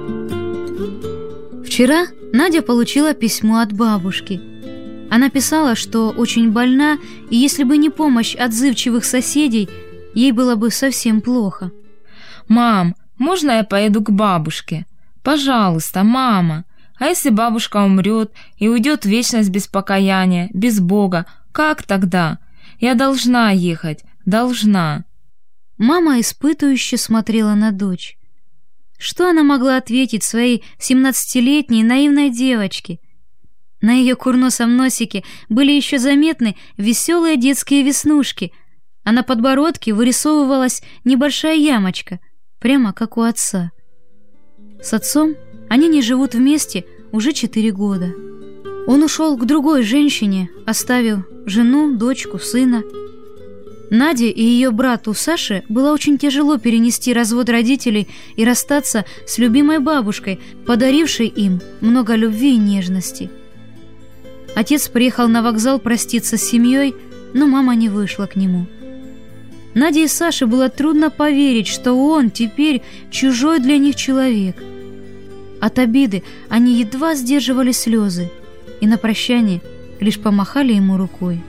Вчера Надя получила письмо от бабушки. Она писала, что очень больна, и если бы не помощь отзывчивых соседей, ей было бы совсем плохо. «Мам, можно я поеду к бабушке? Пожалуйста, мама. А если бабушка умрет и уйдет в вечность без покаяния, без Бога, как тогда? Я должна ехать, должна». Мама испытующе смотрела на дочь. Что она могла ответить своей 17-летней наивной девочке? На ее курносом носике были еще заметны веселые детские веснушки, а на подбородке вырисовывалась небольшая ямочка, прямо как у отца. С отцом они не живут вместе уже 4 года. Он ушел к другой женщине, оставив жену, дочку, сына. Наде и ее брату Саше было очень тяжело перенести развод родителей и расстаться с любимой бабушкой, подарившей им много любви и нежности. Отец приехал на вокзал проститься с семьей, но мама не вышла к нему. Наде и Саше было трудно поверить, что он теперь чужой для них человек. От обиды они едва сдерживали слезы и на прощание лишь помахали ему рукой.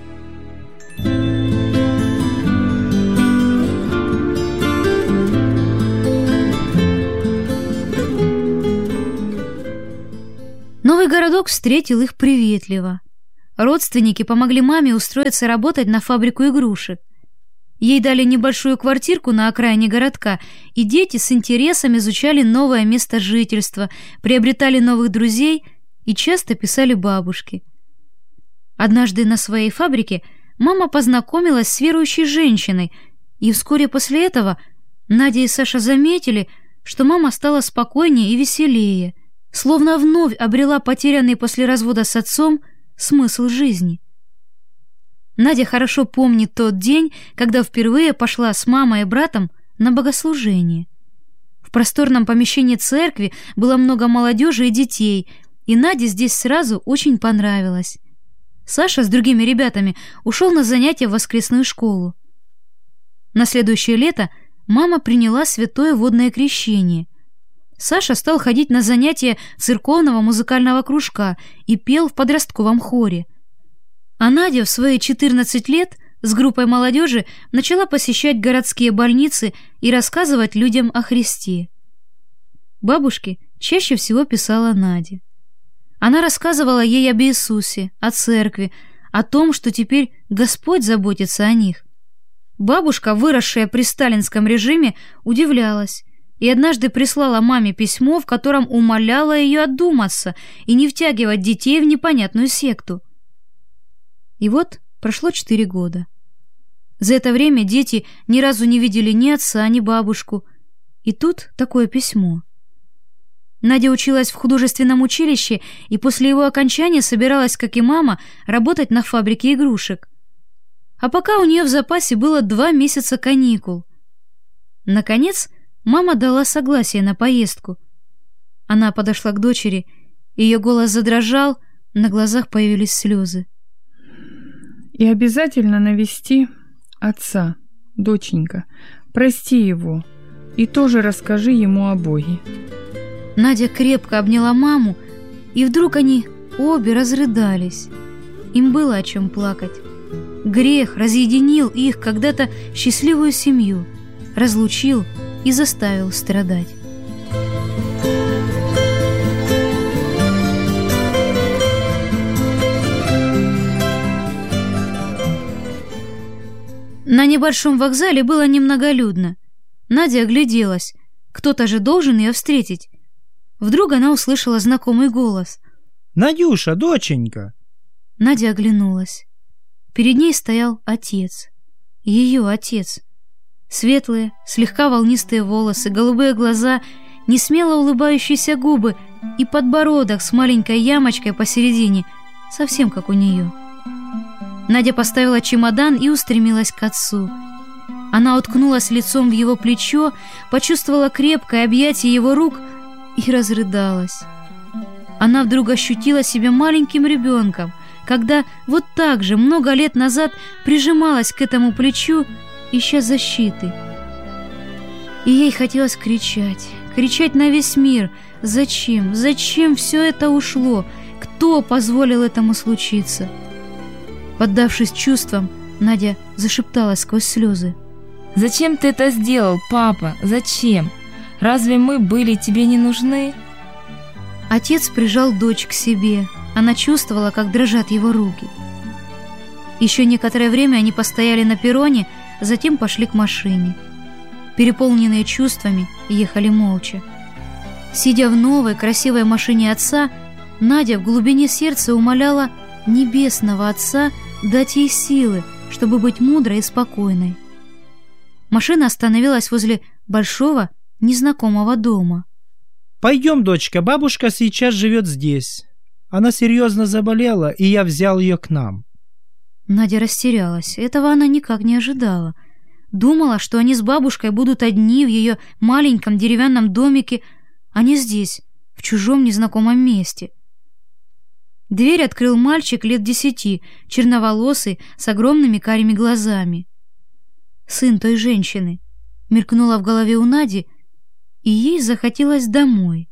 Новый городок встретил их приветливо. Родственники помогли маме устроиться работать на фабрику игрушек. Ей дали небольшую квартирку на окраине городка, и дети с интересом изучали новое место жительства, приобретали новых друзей и часто писали бабушке. Однажды на своей фабрике мама познакомилась с верующей женщиной, и вскоре после этого Надя и Саша заметили, что мама стала спокойнее и веселее, словно вновь обрела потерянный после развода с отцом смысл жизни. Надя хорошо помнит тот день, когда впервые пошла с мамой и братом на богослужение. В просторном помещении церкви было много молодежи и детей, и Наде здесь сразу очень понравилось. Саша с другими ребятами ушел на занятия в воскресную школу. На следующее лето мама приняла святое водное крещение. Саша стал ходить на занятия церковного музыкального кружка и пел в подростковом хоре. А Надя в свои 14 лет с группой молодежи начала посещать городские больницы и рассказывать людям о Христе. Бабушке чаще всего писала Надя. Она рассказывала ей об Иисусе, о церкви, о том, что теперь Господь заботится о них. Бабушка, выросшая при сталинском режиме, удивлялась и однажды прислала маме письмо, в котором умоляла ее одуматься и не втягивать детей в непонятную секту. И вот прошло 4 года. За это время дети ни разу не видели ни отца, ни бабушку. И тут такое письмо. Надя училась в художественном училище и после его окончания собиралась, как и мама, работать на фабрике игрушек. А пока у нее в запасе было 2 месяца каникул. Наконец, мама дала согласие на поездку. Она подошла к дочери, ее голос задрожал, на глазах появились слезы. «И обязательно навести отца, доченька. Прости его и тоже расскажи ему о Боге». Надя крепко обняла маму, и вдруг они обе разрыдались. Им было о чем плакать. Грех разъединил их когда-то счастливую семью, разлучил и заставил страдать. На небольшом вокзале было немноголюдно. Надя огляделась. Кто-то же должен ее встретить. Вдруг она услышала знакомый голос. «Надюша, доченька!» Надя оглянулась. Перед ней стоял отец. Ее отец. Светлые, слегка волнистые волосы, голубые глаза, несмело улыбающиеся губы и подбородок с маленькой ямочкой посередине, совсем как у нее. Надя поставила чемодан и устремилась к отцу. Она уткнулась лицом в его плечо, почувствовала крепкое объятие его рук и разрыдалась. Она вдруг ощутила себя маленьким ребенком, когда вот так же много лет назад прижималась к этому плечу, ища защиты. И ей хотелось кричать, кричать на весь мир. Зачем? Зачем все это ушло? Кто позволил этому случиться? Поддавшись чувствам, Надя зашепталась сквозь слезы. «Зачем ты это сделал, папа? Зачем? Разве мы были тебе не нужны?» Отец прижал дочь к себе. Она чувствовала, как дрожат его руки. Еще некоторое время они постояли на перроне, затем пошли к машине. Переполненные чувствами, ехали молча. Сидя в новой красивой машине отца, Надя в глубине сердца умоляла Небесного Отца дать ей силы, чтобы быть мудрой и спокойной. Машина остановилась возле большого, незнакомого дома. Пойдем, дочка, бабушка сейчас живет здесь. Она серьезно заболела, и я взял ее к нам. Надя растерялась. Этого она никак не ожидала. Думала, что они с бабушкой будут одни в ее маленьком деревянном домике, а не здесь, в чужом незнакомом месте. Дверь открыл мальчик лет 10, черноволосый, с огромными карими глазами. Сын той женщины. Мелькнуло в голове у Нади, и ей захотелось домой.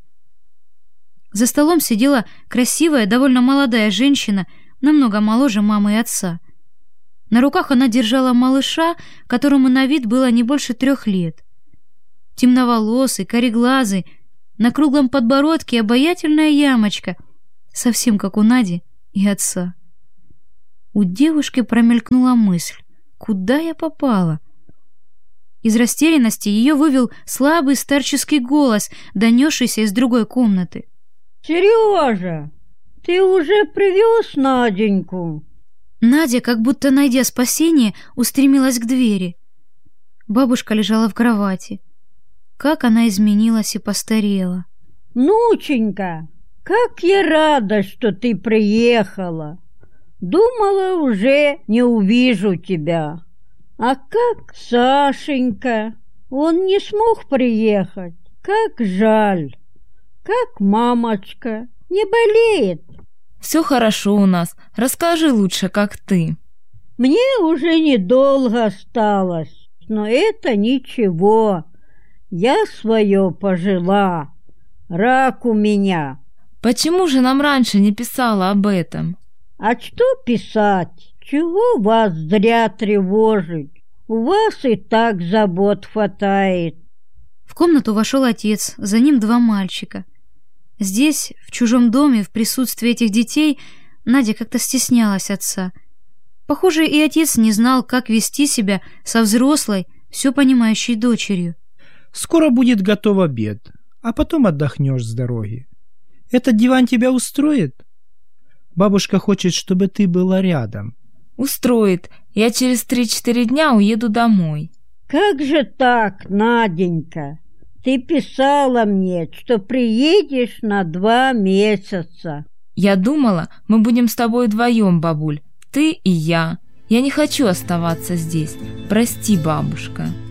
За столом сидела красивая, довольно молодая женщина, намного моложе мамы и отца. На руках она держала малыша, которому на вид было не больше 3 лет. Темноволосый, кореглазый, на круглом подбородке обаятельная ямочка, совсем как у Нади и отца. У девушки промелькнула мысль: куда я попала? Из растерянности ее вывел слабый старческий голос, донесшийся из другой комнаты. «Сережа, ты уже привез Наденьку?» Надя, как будто найдя спасение, устремилась к двери. Бабушка лежала в кровати. Как она изменилась и постарела. «Внученька, как я рада, что ты приехала! Думала, уже не увижу тебя. А как Сашенька? Он не смог приехать. Как жаль! Как мамочка? Не болеет?» «Все хорошо у нас. Расскажи лучше, как ты». «Мне уже недолго осталось, но это ничего. Я свое пожила. Рак у меня». «Почему же нам раньше не писала об этом?» «А что писать? Чего вас зря тревожить? У вас и так забот хватает». В комнату вошел отец, за ним 2 мальчика. Здесь, в чужом доме, в присутствии этих детей, Надя как-то стеснялась отца. Похоже, и отец не знал, как вести себя со взрослой, все понимающей дочерью. Скоро будет готов обед, а потом отдохнешь с дороги. Этот диван тебя устроит? Бабушка хочет, чтобы ты была рядом». «Устроит. Я через 3-4 дня уеду домой». «Как же так, Наденька? Ты писала мне, что приедешь на 2 месяца». «Я думала, мы будем с тобой вдвоем, бабуль. Ты и я. Я не хочу оставаться здесь. Прости, бабушка».